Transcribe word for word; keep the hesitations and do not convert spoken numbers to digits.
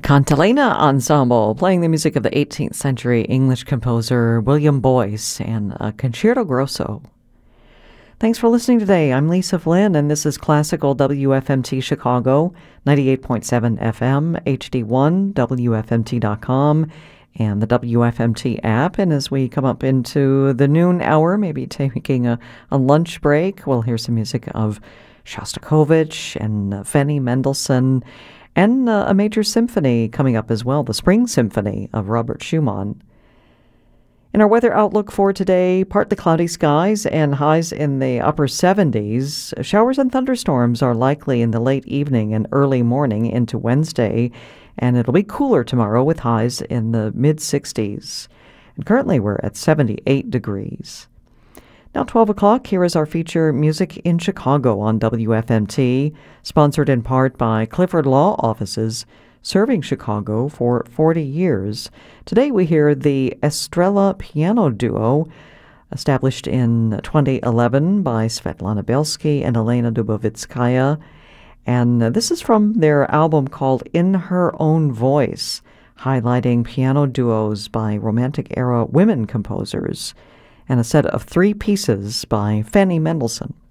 Cantilena Ensemble, playing the music of the eighteenth century English composer William Boyce and a Concerto Grosso. Thanks for listening today. I'm Lisa Flynn, and this is Classical W F M T Chicago, ninety-eight point seven F M, H D one, W F M T dot com, and the W F M T app. And as we come up into the noon hour, maybe taking a, a lunch break, we'll hear some music of Shostakovich and uh, Fanny Mendelssohn, and uh, a major symphony coming up as well, the Spring Symphony of Robert Schumann. In our weather outlook for today, partly cloudy skies and highs in the upper seventies. Showers and thunderstorms are likely in the late evening and early morning into Wednesday, and it'll be cooler tomorrow with highs in the mid-sixties. And currently we're at seventy-eight degrees. Now twelve o'clock, here is our feature Music in Chicago on W F M T, sponsored in part by Clifford Law Offices, serving Chicago for forty years. Today we hear the Estrella Piano Duo, established in twenty eleven by Svetlana Belsky and Elena Dubovitskaya. And this is from their album called In Her Own Voice, highlighting piano duos by Romantic-era women composers, and a set of three pieces by Fanny Mendelssohn.